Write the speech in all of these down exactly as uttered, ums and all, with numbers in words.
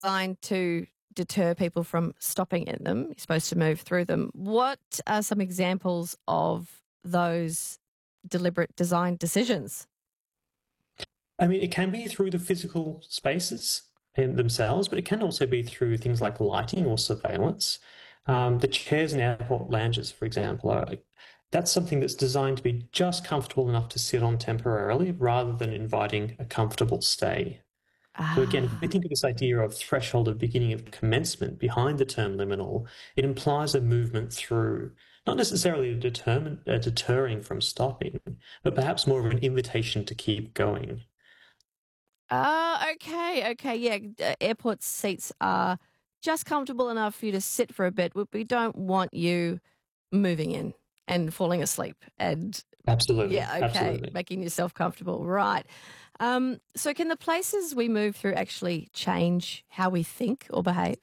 designed to deter people from stopping in them. You're supposed to move through them. What are some examples of those deliberate design decisions? I mean, it can be through the physical spaces in themselves, but it can also be through things like lighting or surveillance. Um, the chairs in airport lounges, for example, are, that's something that's designed to be just comfortable enough to sit on temporarily rather than inviting a comfortable stay. So again, if we Ah, think of this idea of threshold of beginning of commencement behind the term liminal, it implies a movement through, not necessarily a, determin a deterring from stopping, but perhaps more of an invitation to keep going. ah, okay, okay, yeah. uh, Airport seats are just comfortable enough for you to sit for a bit, but we don't want you moving in and falling asleep and Absolutely, yeah, okay, absolutely. making yourself comfortable, right. Um, so can the places we move through actually change how we think or behave?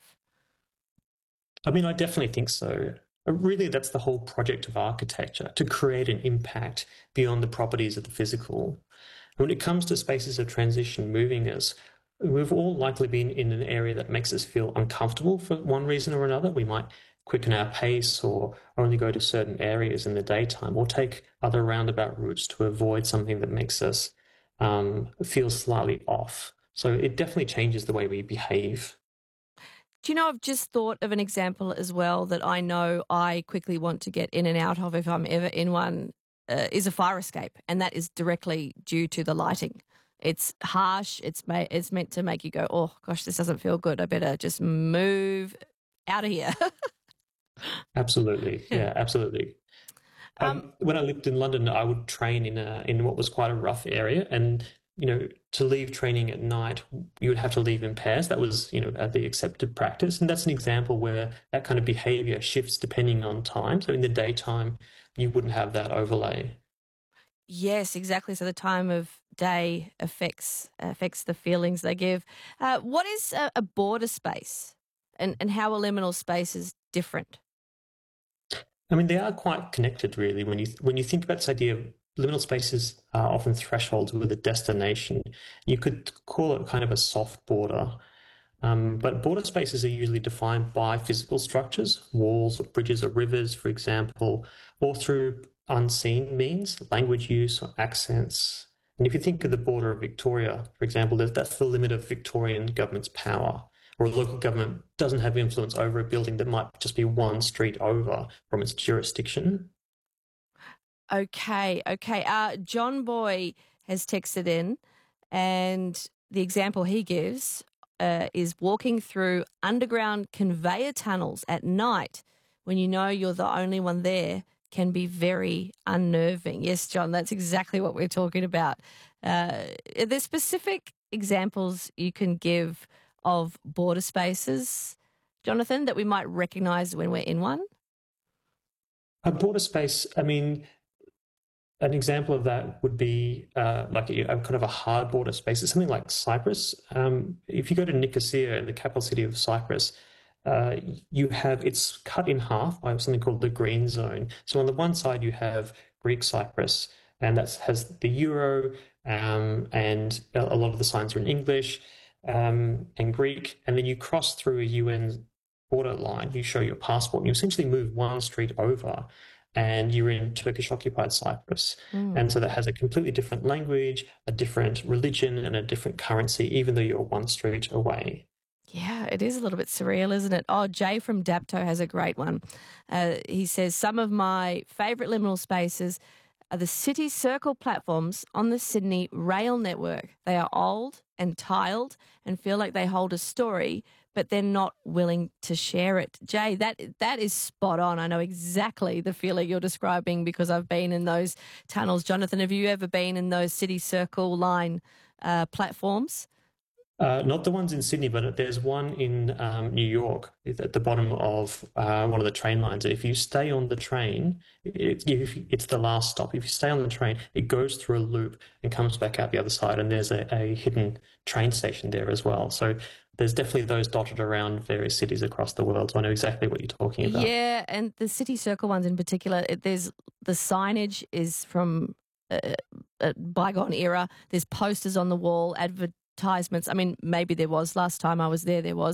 I mean, I definitely think so. Uh, Really, that's the whole project of architecture, to create an impact beyond the properties of the physical. When it comes to spaces of transition moving us, we've all likely been in an area that makes us feel uncomfortable for one reason or another. We might quicken our pace or only go to certain areas in the daytime or take other roundabout routes to avoid something that makes us um, feel slightly off. So it definitely changes the way we behave. Do you know, I've just thought of an example as well that I know I quickly want to get in and out of if I'm ever in one, uh, is a fire escape, and that is directly due to the lighting. It's harsh. It's ma- it's meant to make you go, oh gosh, this doesn't feel good. I better just move out of here. Absolutely. Yeah, absolutely. um, Um, when I lived in London, I would train in a in what was quite a rough area, and you know, to leave training at night, you would have to leave in pairs. That was, you know, uh, the accepted practice, and that's an example where that kind of behaviour shifts depending on time. So in the daytime, you wouldn't have that overlay. yes, exactly. So the time of day affects affects the feelings they give. Uh, what is a, a border space, and and how a liminal space is different? I mean, they are quite connected, really. When you when you think about this idea of liminal spaces are often thresholds with a destination. You could call it kind of a soft border. Um, but border spaces are usually defined by physical structures, walls or bridges or rivers, for example, or through unseen means, language use or accents. And if you think of the border of Victoria, for example, that's the limit of Victorian government's power, or a local government doesn't have influence over a building that might just be one street over from its jurisdiction. Okay, okay. Uh, John Boy has texted in, and the example he gives uh, is walking through underground conveyor tunnels at night when you know you're the only one there can be very unnerving. Yes, John, that's exactly what we're talking about. Uh, are there specific examples you can give of border spaces, Jonathan, that we might recognize when we're in one? A border space, I mean, an example of that would be uh, like a, a kind of a hard border space. It's something like Cyprus. Um, if you go to Nicosia, the capital city of Cyprus, uh, you have it's cut in half by something called the Green Zone. So on the one side you have Greek Cyprus, and that has the euro, um, and a lot of the signs are in English um, and Greek. And then you cross through a U N border line. You show your passport, and you essentially move one street over and you're in Turkish occupied Cyprus. Mm. And so that has a completely different language, a different religion, and a different currency, even though you're one street away. Yeah, it is a little bit surreal, isn't it? Oh, Jay from Dapto has a great one. Uh, he says, some of my favourite liminal spaces are the City Circle platforms on the Sydney Rail Network. They are old and tiled and feel like they hold a story, but they're not willing to share it. Jay, that that is spot on. I know exactly the feeling you're describing because I've been in those tunnels. Jonathan, have you ever been in those City Circle line uh, platforms? Uh, not the ones in Sydney, but there's one in um, New York at the bottom of uh, one of the train lines. And if you stay on the train, it, if it's the last stop. If you stay on the train, it goes through a loop and comes back out the other side. And there's a, a hidden train station there as well. So there's definitely those dotted around various cities across the world. So I know exactly what you're talking about. Yeah, and the City Circle ones in particular, it, there's the signage is from a, a bygone era. There's posters on the wall, advertisements. I mean, maybe there was last time I was there, there was.